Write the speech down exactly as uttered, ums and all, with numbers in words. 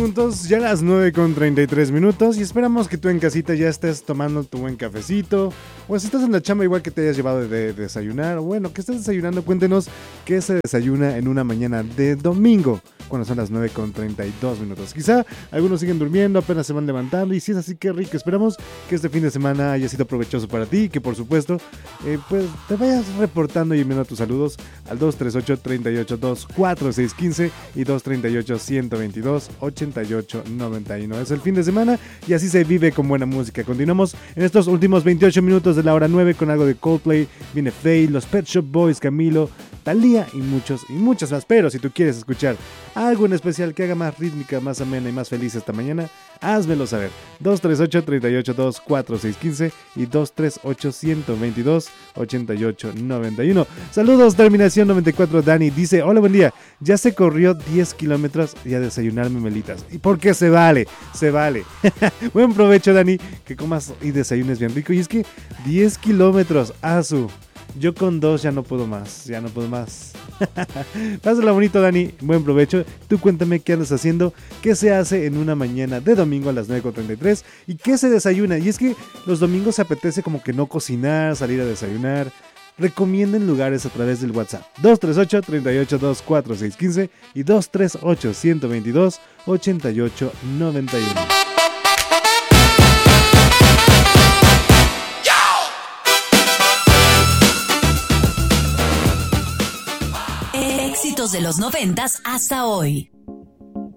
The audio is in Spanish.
juntos, ya a las nueve con treinta y tres minutos, y esperamos que tú en casita ya estés tomando tu buen cafecito, o si estás en la chamba igual que te hayas llevado de, de desayunar, o bueno, que estés desayunando. Cuéntenos qué se desayuna en una mañana de domingo, cuando son las nueve con treinta y dos minutos. Quizá algunos siguen durmiendo, apenas se van levantando, y si es así, qué rico. Esperamos que este fin de semana haya sido provechoso para ti, y que por supuesto, eh, pues te vayas reportando y enviando tus saludos al dos tres ocho, tres ocho dos, cuatro seis uno cinco y dos tres ocho, uno dos dos, ocho ocho nueve uno. Es el fin de semana y así se vive con buena música. Continuamos en estos últimos veintiocho minutos de la hora nueve con algo de Coldplay, viene Faye, los Pet Shop Boys, Camilo, Thalía y muchos y muchas más. Pero si tú quieres escuchar algo en especial que haga más rítmica, más amena y más feliz esta mañana, házmelo saber. dos tres ocho, tres ocho dos, cuatro seis uno cinco y dos tres ocho, uno dos dos, ocho ocho nueve uno. Saludos, terminación noventa y cuatro. Dani dice: hola, buen día. Ya se corrió diez kilómetros y a desayunar memelitas. ¿Y por qué se vale? Se vale. Buen provecho, Dani. Que comas y desayunes bien rico. Y es que diez kilómetros, asu. Yo con dos ya no puedo más. Ya no puedo más. Pásala bonito, Dani. Buen provecho. Tú cuéntame qué andas haciendo, qué se hace en una mañana de domingo a las nueve con treinta y tres y qué se desayuna. Y es que los domingos se apetece como que no cocinar, salir a desayunar. Recomienden lugares a través del WhatsApp dos tres ocho, tres ocho dos, cuatro seis uno cinco y dos tres ocho, uno dos dos, ocho ocho nueve uno. Éxitos de los noventas hasta hoy.